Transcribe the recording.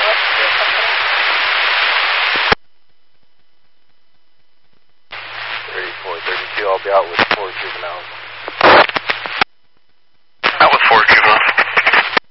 what's your company? 3432, I'll be out with 4 juveniles.